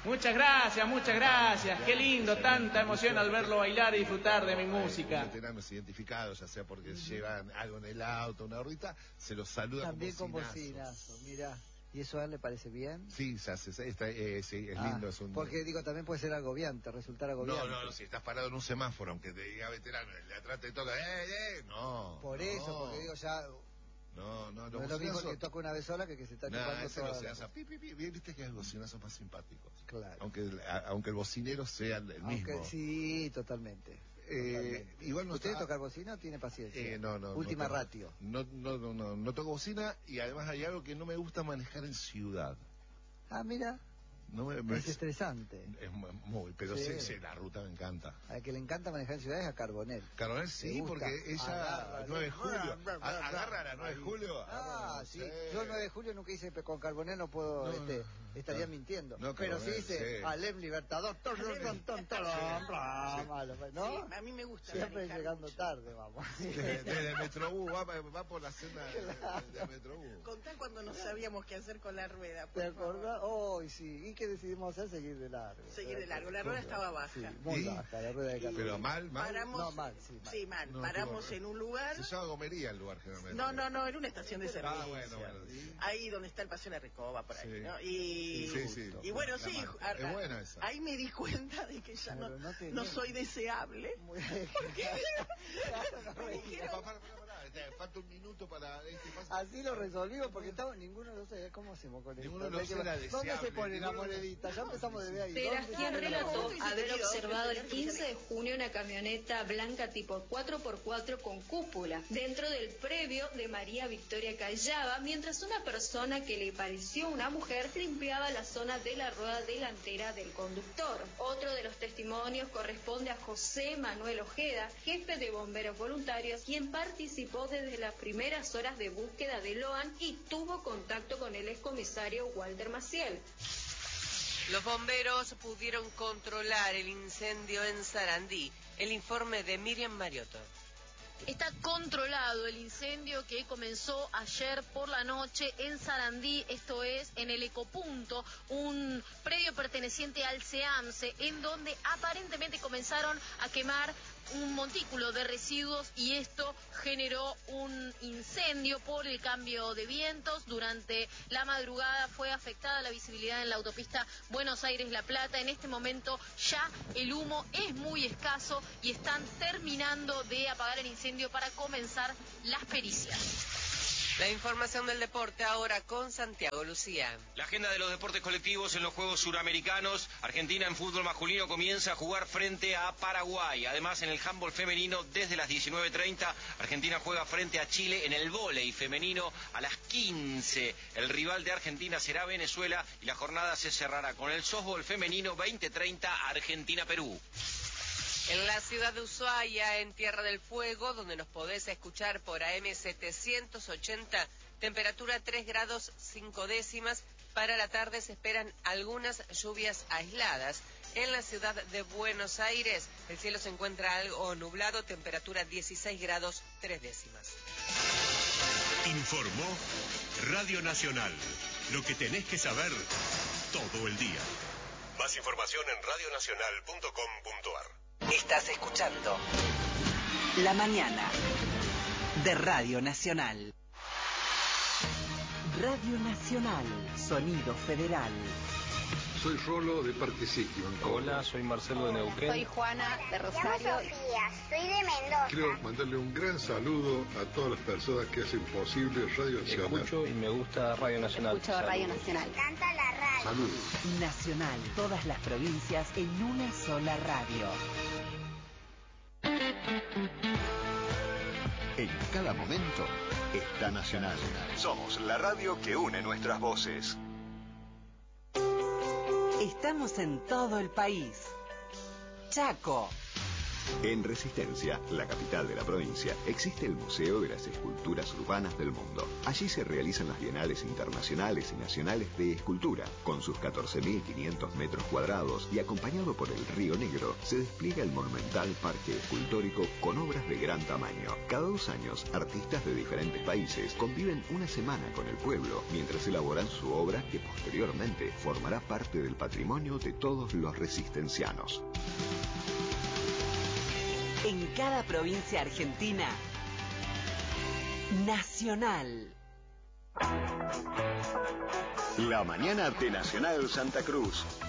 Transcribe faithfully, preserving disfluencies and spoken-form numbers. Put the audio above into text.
Muchas gracias, muchas gracias. Qué lindo, tanta emoción al verlo bailar y disfrutar de mi música. Veteranos identificados, ya sea porque llevan algo en el auto, una horita, se los saluda también con bocinazo. También con bocinazo, mira. ¿Y eso a él le parece bien? Sí, ya se, está, eh, sí, es lindo. Ah, es un... Porque digo, también puede ser agobiante, resultar agobiante. No, no, no, si estás parado en un semáforo, aunque te diga veterano, de atrás te toca, ¡eh, eh! No. Por no. eso, porque digo, ya... No, no, no. No es lo mismo que toca una vez sola que que se está nah, chupando ese toda bocinazo, pi, pi, pi, viste que hay bocinazos más simpáticos. Claro. Aunque, a, aunque el bocinero sea el aunque, mismo. Sí, totalmente. Eh, igual no ¿Usted está... toca bocina o tiene paciencia? Eh, no, no. Última no ratio. No, no, no, no, no toco bocina y además hay algo que no me gusta manejar en ciudad. Ah, mira. No me, me es estresante. Es muy, pero sí. Sí, sí, la ruta me encanta. A la que le encanta manejar en ciudades a Carbonell. Carbonell sí, porque ella nueve de julio. Agarra a la nueve de julio. Ah, ah sí. sí. Yo el nueve de julio nunca hice con Carbonell, no puedo, no, este, estaría no, mintiendo. No, pero sí hice sí. Alem Libertador. ¿No? Sí, a mí me gusta. Siempre llegando mucho. tarde, vamos. Desde, desde el Metrobús, va, va por la cena del de Metrobús. Contá cuando no sabíamos qué hacer con la rueda. ¿Te acordás? Oh, sí. ¿Y qué decidimos hacer? Seguir de largo. Seguir de largo. La rueda estaba baja. Sí, muy ¿Sí? baja, la rueda de Carbonell. Pero mal, mal. Paramos, no, mal, sí, mal. Sí, mal. No, Paramos no, en un lugar. Se llama Gomería el lugar, generalmente. No, no, no, era una estación de servicio. Ah, bueno, bueno. ¿Sí? Ahí donde está el Paseo de la Recoba, por ahí, sí. ¿no? Y, sí, sí, sí. y bueno, sí. A, es buena esa. Ahí me di cuenta de que ya no, no, te no soy deseable. Muy bien. ¿Por qué? Falta un minuto para este paso. Así lo resolvimos porque estamos, ninguno no sé cómo hacemos con ninguno esto. No ¿Dónde deseable, se pone la monedita? Ya empezamos desde ahí. Sebastián relató haber observado el quince de junio una camioneta blanca tipo cuatro por cuatro con cúpula dentro del previo de María Victoria Callaba, mientras una persona que le pareció una mujer limpiaba la zona de la rueda delantera del conductor. Otro de los testimonios corresponde a José Manuel Ojeda, jefe de bomberos voluntarios, quien participó desde las primeras horas de búsqueda de Loan y tuvo contacto con el excomisario Walter Maciel. Los bomberos pudieron controlar el incendio en Sarandí. El informe de Miriam Mariotto. Está controlado el incendio que comenzó ayer por la noche en Sarandí, esto es en el Ecopunto, un predio perteneciente al SEAMSE, en donde aparentemente comenzaron a quemar un montículo de residuos y esto generó un incendio por el cambio de vientos. Durante la madrugada fue afectada la visibilidad en la autopista Buenos Aires-La Plata. En este momento ya el humo es muy escaso y están terminando de apagar el incendio para comenzar las pericias. La información del deporte ahora con Santiago Lucía. La agenda de los deportes colectivos en los Juegos Suramericanos. Argentina en fútbol masculino comienza a jugar frente a Paraguay. Además, en el handball femenino, desde las diecinueve treinta, Argentina juega frente a Chile. En el vóley femenino, a las quince, el rival de Argentina será Venezuela y la jornada se cerrará con el softball femenino veinte treinta, Argentina-Perú. En la ciudad de Ushuaia, en Tierra del Fuego, donde nos podés escuchar por A M setecientos ochenta, temperatura tres grados cinco décimas. Para la tarde se esperan algunas lluvias aisladas. En la ciudad de Buenos Aires, el cielo se encuentra algo nublado, temperatura dieciséis grados tres décimas. Informó Radio Nacional. Lo que tenés que saber todo el día. Más información en radionacional punto com punto ar. Estás escuchando La Mañana de Radio Nacional. Radio Nacional, sonido federal. Soy Rolo de Parque Sitio. Hola, soy Marcelo de Neuquén. Soy Juana de Rosario. Me llamo Sofía, soy de Mendoza. Quiero mandarle un gran saludo a todas las personas que hacen posible Radio Nacional. Escucho y me gusta Radio Nacional. Escucho Saludos. Radio Nacional. Me encanta la radio. Saludos. Nacional, todas las provincias en una sola radio. En cada momento está Nacional. Somos la radio que une nuestras voces. Estamos en todo el país. Chaco, En Resistencia, la capital de la provincia, existe el Museo de las Esculturas Urbanas del Mundo. Allí se realizan las bienales internacionales y nacionales de escultura. Con sus catorce mil quinientos metros cuadrados y acompañado por el Río Negro, se despliega el monumental parque escultórico con obras de gran tamaño. Cada dos años, artistas de diferentes países conviven una semana con el pueblo mientras elaboran su obra que posteriormente formará parte del patrimonio de todos los resistencianos. En cada provincia argentina, Nacional. La mañana de Nacional Santa Cruz.